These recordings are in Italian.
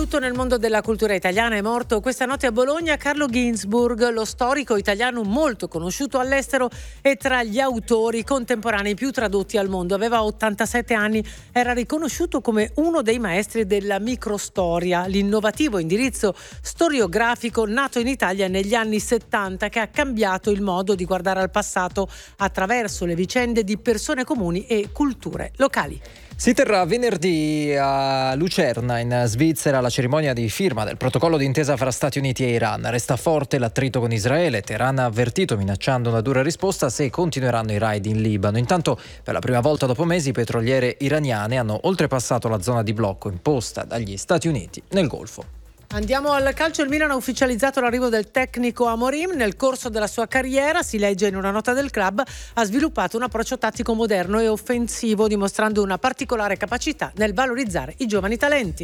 lutto nel mondo della cultura italiana. È morto questa notte a Bologna Carlo Ginzburg, lo storico italiano molto conosciuto all'estero e tra gli autori contemporanei più tradotti al mondo. Aveva 87 anni, era riconosciuto come uno dei maestri della microstoria, l'innovativo indirizzo storiografico nato in Italia negli anni 70 che ha cambiato il modo di guardare al passato attraverso le vicende di persone comuni e culture locali. Si terrà venerdì a Lucerna, in Svizzera, la cerimonia di firma del protocollo d'intesa fra Stati Uniti e Iran. Resta forte l'attrito con Israele. Teheran ha avvertito, minacciando una dura risposta se continueranno i raid in Libano. Intanto, per la prima volta dopo mesi, petroliere iraniane hanno oltrepassato la zona di blocco imposta dagli Stati Uniti nel Golfo. Andiamo al calcio. Il Milan ha ufficializzato l'arrivo del tecnico Amorim. Nel corso della sua carriera, si legge in una nota del club, ha sviluppato un approccio tattico moderno e offensivo, dimostrando una particolare capacità nel valorizzare i giovani talenti.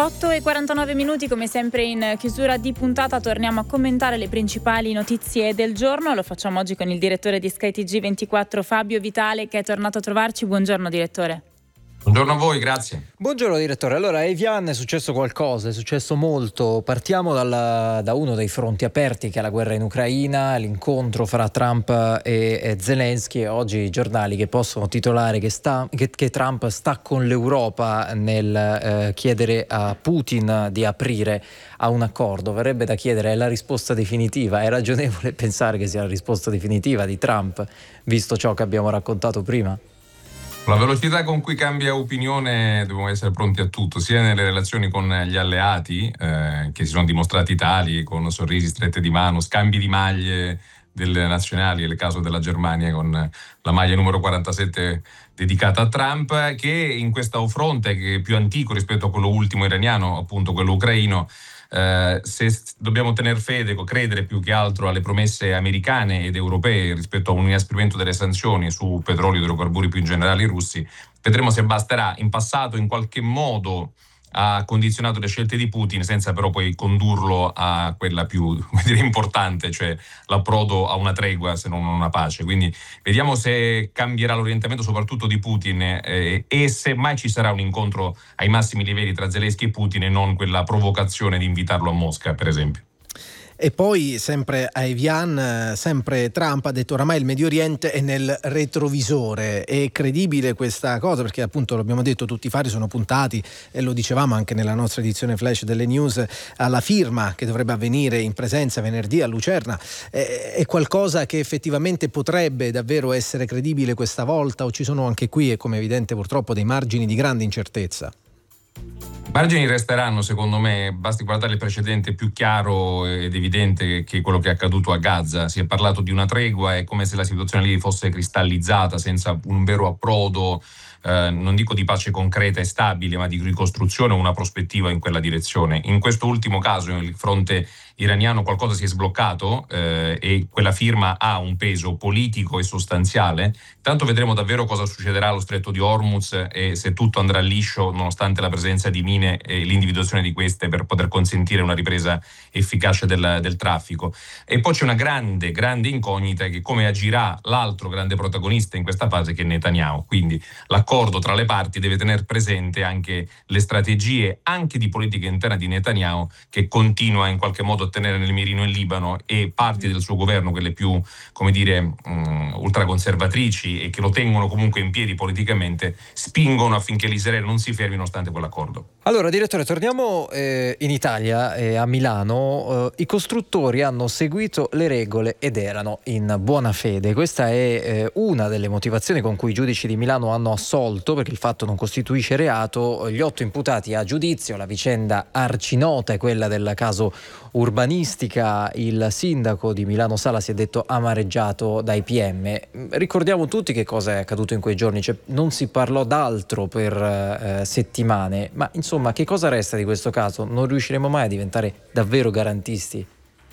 8:49 come sempre in chiusura di puntata torniamo a commentare le principali notizie del giorno. Lo facciamo oggi con il direttore di Sky TG24 Fabio Vitale, che è tornato a trovarci. Buongiorno direttore. Buongiorno a voi, grazie. Buongiorno direttore. Allora, a Evian è successo qualcosa, è successo molto. Partiamo da uno dei fronti aperti, che è la guerra in Ucraina, l'incontro fra Trump e Zelensky, e oggi i giornali che possono titolare che Trump sta con l'Europa nel chiedere a Putin di aprire a un accordo. Verrebbe da chiedere: è la risposta definitiva? È ragionevole pensare che sia la risposta definitiva di Trump, visto ciò che abbiamo raccontato prima? La velocità con cui cambia opinione, dobbiamo essere pronti a tutto, sia nelle relazioni con gli alleati, che si sono dimostrati tali, con sorrisi, strette di mano, scambi di maglie delle nazionali, nel caso della Germania con la maglia numero 47 dedicata a Trump, che in questo fronte, che è più antico rispetto a quello ultimo iraniano, appunto quello ucraino, se dobbiamo tener fede, credere più che altro alle promesse americane ed europee rispetto a un inasprimento delle sanzioni su petrolio e idrocarburi, più in generale russi, vedremo se basterà. In passato in qualche modo ha condizionato le scelte di Putin, senza però poi condurlo a quella più importante, cioè l'approdo a una tregua, se non a una pace. Quindi vediamo se cambierà l'orientamento soprattutto di Putin e se mai ci sarà un incontro ai massimi livelli tra Zelensky e Putin, e non quella provocazione di invitarlo a Mosca, per esempio. E poi, sempre a Evian, sempre Trump ha detto: oramai il Medio Oriente è nel retrovisore. È credibile questa cosa? Perché appunto, l'abbiamo detto, tutti i fari sono puntati, e lo dicevamo anche nella nostra edizione flash delle news, alla firma che dovrebbe avvenire in presenza venerdì a Lucerna. È qualcosa che effettivamente potrebbe davvero essere credibile questa volta, o ci sono anche qui, e come è evidente purtroppo, dei margini di grande incertezza? Margini resteranno, secondo me. Basti guardare il precedente più chiaro ed evidente, che quello che è accaduto a Gaza. Si è parlato di una tregua, è come se la situazione lì fosse cristallizzata senza un vero approdo, non dico di pace concreta e stabile, ma di ricostruzione o una prospettiva in quella direzione. In questo ultimo caso, il fronte iraniano, qualcosa si è sbloccato e quella firma ha un peso politico e sostanziale. Tanto vedremo davvero cosa succederà allo stretto di Hormuz e se tutto andrà liscio, nonostante la presenza di mine e l'individuazione di queste, per poter consentire una ripresa efficace del traffico. E poi c'è una grande incognita, che come agirà l'altro grande protagonista in questa fase, che è Netanyahu. Quindi l'accordo tra le parti deve tenere presente anche le strategie anche di politica interna di Netanyahu, che continua in qualche modo a tenere nel mirino il Libano e parti del suo governo, quelle più, come dire, ultraconservatrici, e che lo tengono comunque in piedi politicamente, spingono affinché l'Israele non si fermi nonostante quell'accordo. Allora, direttore, torniamo in Italia, a Milano. I costruttori hanno seguito le regole ed erano in buona fede. Questa è una delle motivazioni con cui i giudici di Milano hanno assolto, perché il fatto non costituisce reato, gli 8 imputati a giudizio. La vicenda arcinota è quella del caso urbanistica. Il sindaco di Milano Sala si è detto amareggiato dai PM. Ricordiamo tutti che cosa è accaduto in quei giorni, cioè, non si parlò d'altro per settimane, ma insomma, che cosa resta di questo caso? Non riusciremo mai a diventare davvero garantisti?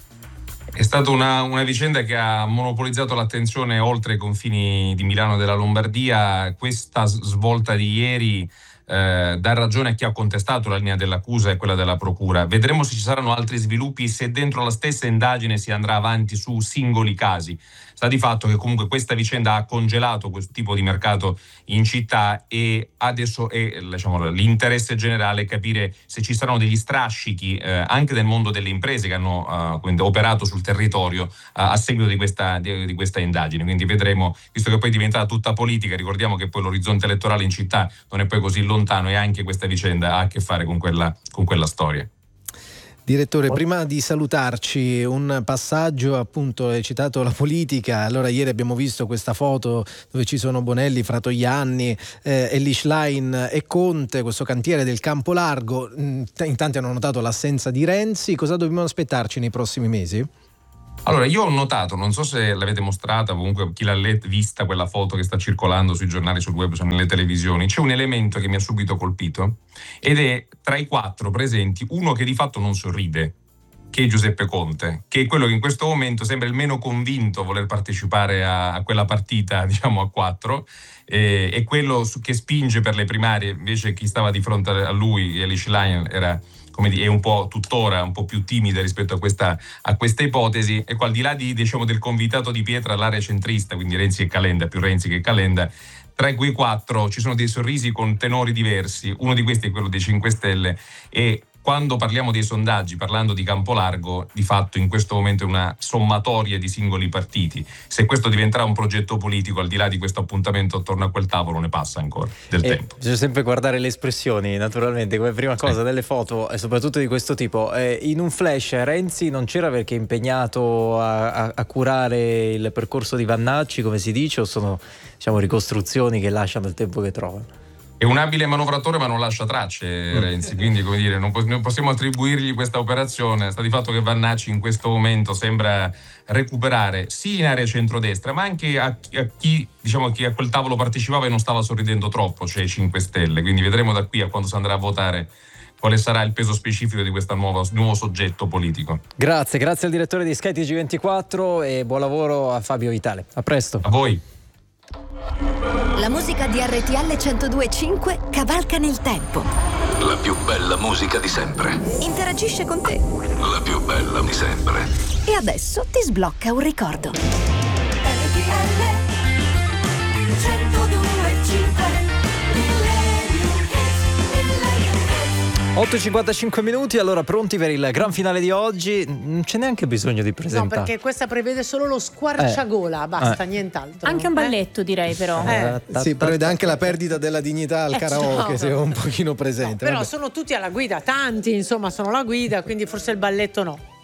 È stata una vicenda che ha monopolizzato l'attenzione oltre i confini di Milano e della Lombardia. Questa svolta di ieri dà ragione a chi ha contestato la linea dell'accusa e quella della procura. Vedremo se ci saranno altri sviluppi, se dentro la stessa indagine si andrà avanti su singoli casi. Sta di fatto che comunque questa vicenda ha congelato questo tipo di mercato in città e adesso è, diciamo, l'interesse generale è capire se ci saranno degli strascichi anche del mondo delle imprese che hanno operato sul territorio a seguito di questa indagine. Quindi vedremo, visto che poi è diventata tutta politica, ricordiamo che poi l'orizzonte elettorale in città non è poi così lontano e anche questa vicenda ha a che fare con quella storia. Direttore, prima di salutarci, un passaggio, appunto, hai citato la politica. Allora, ieri abbiamo visto questa foto dove ci sono Bonelli, Fratoianni, Elly Schlein e Conte, questo cantiere del Campo Largo. In tanti hanno notato l'assenza di Renzi. Cosa dobbiamo aspettarci nei prossimi mesi? Allora, io ho notato, non so se l'avete mostrata, comunque chi l'ha vista quella foto che sta circolando sui giornali, sul web, nelle televisioni, c'è un elemento che mi ha subito colpito ed è tra i 4 presenti uno che di fatto non sorride, che è Giuseppe Conte, che è quello che in questo momento sembra il meno convinto a voler partecipare a quella partita, diciamo a 4, è quello che spinge per le primarie. Invece chi stava di fronte a lui, Elly Schlein, era, come dire, è un po' tuttora un po' più timida rispetto a questa ipotesi. E qua, al di là diciamo del convitato di pietra all'area centrista, quindi Renzi e Calenda, più Renzi che Calenda, tra quei 4 ci sono dei sorrisi con tenori diversi. Uno di questi è quello dei 5 Stelle e quando parliamo dei sondaggi, parlando di Campo Largo, di fatto in questo momento è una sommatoria di singoli partiti. Se questo diventerà un progetto politico, al di là di questo appuntamento attorno a quel tavolo, ne passa ancora del tempo. Bisogna sempre guardare le espressioni, naturalmente, come prima cosa delle foto, e soprattutto di questo tipo. In un flash Renzi non c'era perché è impegnato a curare il percorso di Vannacci, come si dice, o sono, diciamo, ricostruzioni che lasciano il tempo che trovano? È un abile manovratore ma non lascia tracce Renzi, quindi, come dire, non possiamo attribuirgli questa operazione. Sta di fatto che Vannacci in questo momento sembra recuperare sì in area centrodestra, ma anche a chi, diciamo, chi a quel tavolo partecipava e non stava sorridendo troppo, cioè i 5 Stelle. Quindi vedremo da qui a quando si andrà a votare quale sarà il peso specifico di questo nuovo soggetto politico. Grazie al direttore di Sky TG24 e buon lavoro a Fabio Vitale. A presto. A voi. La musica di RTL 102.5 cavalca nel tempo. La più bella musica di sempre. Interagisce con te. La più bella di sempre. E adesso ti sblocca un ricordo. RTL 102.5. 8:55 minuti, allora pronti per il gran finale di oggi. Non c'è neanche bisogno di presentare. No, perché questa prevede solo lo squarciagola, basta, nient'altro. Anche un balletto, direi, però. Sì, prevede anche la perdita della dignità al karaoke, se è un pochino presente. No, però sono tutti alla guida, tanti insomma sono alla guida, quindi forse il balletto no.